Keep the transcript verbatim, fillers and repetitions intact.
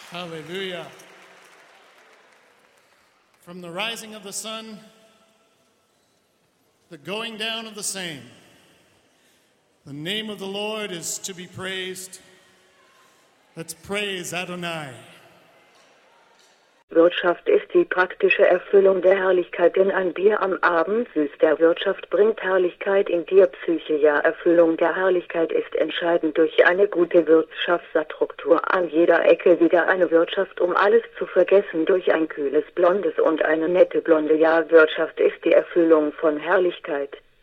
Hallelujah. From the rising of the sun, the going down of the same, the name of the Lord is to be praised. Let's praise Adonai. Wirtschaft ist die praktische Erfüllung der Herrlichkeit, denn ein Bier am Abend süß der Wirtschaft bringt Herrlichkeit in dir Psyche. Ja, Erfüllung der Herrlichkeit ist entscheidend durch eine gute Wirtschaftsstruktur. An jeder Ecke wieder eine Wirtschaft, um alles zu vergessen, durch ein kühles Blondes und eine nette Blonde. Ja, Wirtschaft ist die Erfüllung von Herrlichkeit.